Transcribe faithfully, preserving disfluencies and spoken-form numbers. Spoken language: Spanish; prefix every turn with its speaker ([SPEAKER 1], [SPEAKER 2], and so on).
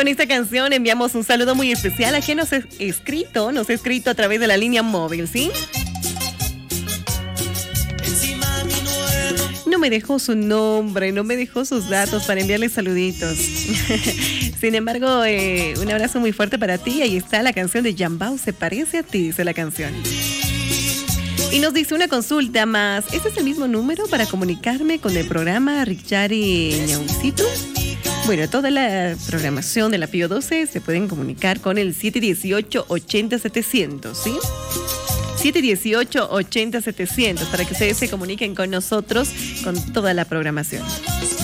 [SPEAKER 1] con esta canción enviamos un saludo muy especial a quien nos ha escrito, nos ha escrito a través de la línea móvil, ¿sí? No me dejó su nombre, no me dejó sus datos para enviarle saluditos. Sin embargo, eh, un abrazo muy fuerte para ti. Ahí está la canción de Jambao, se parece a ti, dice la canción. Y nos dice una consulta más. ¿Este es el mismo número para comunicarme con el programa Richari Ñaucito? Bueno, toda la programación de la Pío doce se pueden comunicar con el siete dieciocho ochenta setecientos, ¿sí? siete dieciocho ochenta setecientos para que ustedes se comuniquen con nosotros con toda la programación.